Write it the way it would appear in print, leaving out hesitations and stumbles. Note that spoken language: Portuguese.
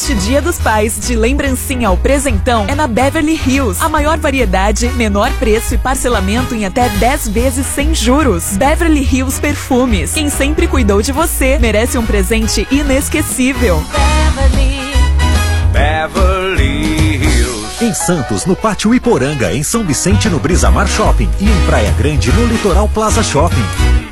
Neste Dia dos Pais, de lembrancinha ao presentão, é na Beverly Hills. A maior variedade, menor preço e parcelamento em até 10 vezes sem juros. Beverly Hills Perfumes. Quem sempre cuidou de você merece um presente inesquecível. Beverly Hills. Em Santos, no Pátio Iporanga, em São Vicente, no Brisamar Shopping e em Praia Grande, no Litoral Plaza Shopping.